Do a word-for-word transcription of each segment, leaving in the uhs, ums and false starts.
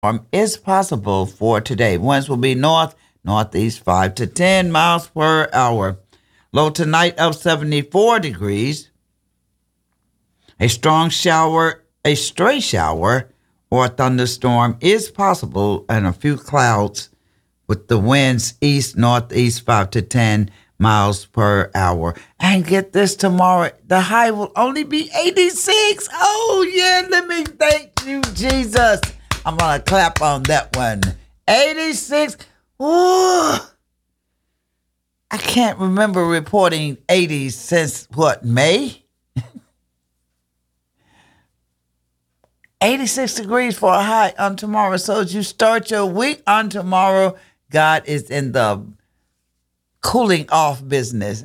Storm is possible for today. Winds will be north, northeast five to ten miles per hour. Low tonight of seventy-four degrees. A strong shower, a stray shower, or thunderstorm is possible, and a few clouds with the winds east, northeast five to ten miles per hour. And get this, tomorrow, the high will only be eighty-six. Oh, yeah, let me thank you, Jesus. I'm going to clap on that one. eighty-six. Ooh. I can't remember reporting eighty since, what, May? eighty-six degrees for a high on tomorrow. So as you start your week on tomorrow, God is in the cooling off business.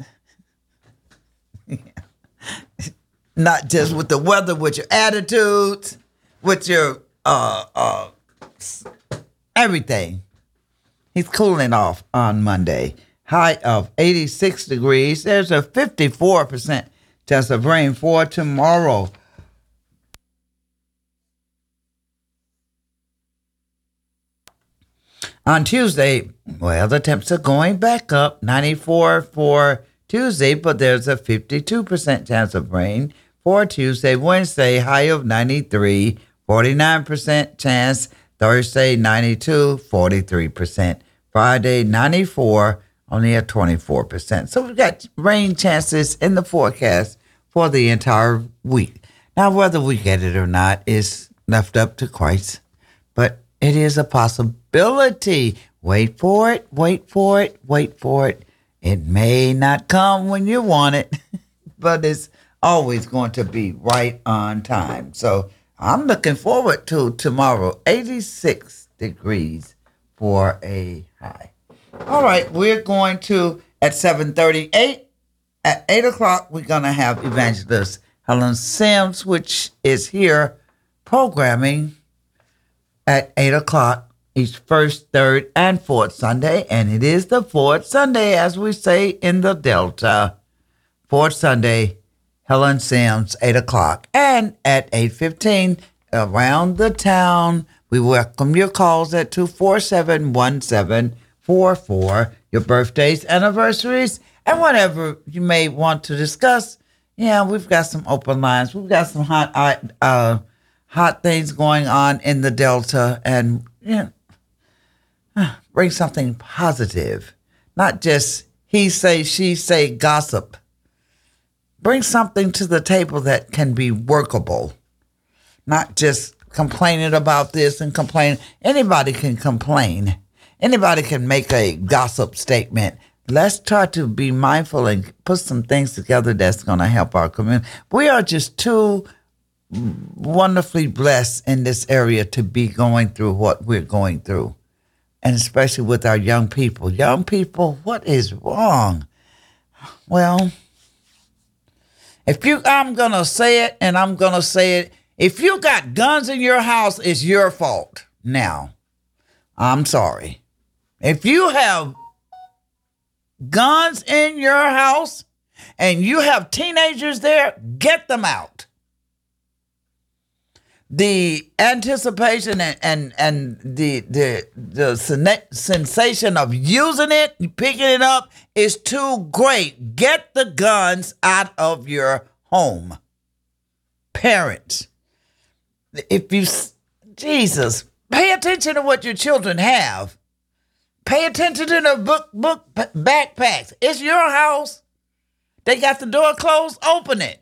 Not just with the weather, with your attitudes, with your uh, uh, everything. He's cooling off on Monday. High of eighty-six degrees. There's a fifty-four percent chance of rain for tomorrow. On Tuesday, well, the temps are going back up, ninety-four for Tuesday, but there's a fifty-two percent chance of rain for Tuesday. Wednesday, high of ninety-three, forty-nine percent chance. Thursday, ninety-two, forty-three percent. Friday, ninety-four, only at twenty-four percent. So we've got rain chances in the forecast for the entire week. Now, whether we get it or not is left up to Christ, but it is a possibility. Wait for it, wait for it, wait for it. It may not come when you want it, but it's always going to be right on time. So I'm looking forward to tomorrow, eighty-six degrees for a high. All right, we're going to, at seven thirty-eight, at eight o'clock, we're going to have Evangelist Helen Sims, which is here programming at eight o'clock each first, third, and fourth Sunday. And it is the fourth Sunday, as we say in the Delta. Fourth Sunday, Helen Sims, eight o'clock. And at eight fifteen, around the town, we welcome your calls at two four seven, one seven four four, your birthdays, anniversaries, and whatever you may want to discuss. Yeah, we've got some open lines. We've got some hot uh, hot things going on in the Delta, and you know, bring something positive, not just he say, she say gossip. Bring something to the table that can be workable, not just complaining about this and complaining. Anybody can complain. Anybody can make a gossip statement. Let's try to be mindful and put some things together that's going to help our community. We are just too wonderfully blessed in this area to be going through what we're going through, and especially with our young people. Young people, what is wrong? Well, if you, I'm going to say it, and I'm going to say it. If you got guns in your house, it's your fault. Now, I'm sorry. If you have guns in your house and you have teenagers there, get them out. The anticipation and, and, and the, the, the sensation of using it, picking it up, is too great. Get the guns out of your home. Parents, if you, Jesus, pay attention to what your children have. Pay attention to the book, book backpacks. It's your house. They got the door closed. Open it.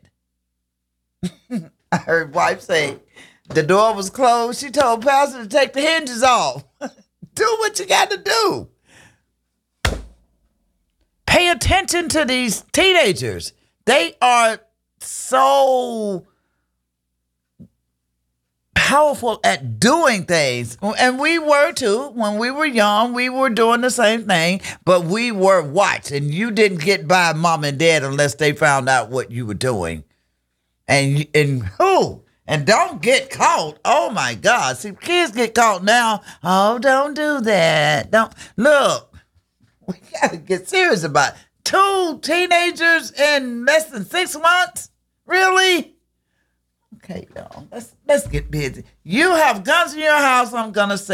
I heard wife say the door was closed. She told Pastor to take the hinges off. Do what you got to do. Pay attention to these teenagers. They are so powerful at doing things. And we were too. When we were young, we were doing the same thing, but we were watched. And you didn't get by mom and dad unless they found out what you were doing. And and who? And don't get caught. Oh my God. See, kids get caught now. Oh, don't do that. Don't. Look, we got to get serious about it. Two teenagers in less than six months? Really? Okay, y'all. Let's let's get busy. You have guns in your house. I'm gonna say.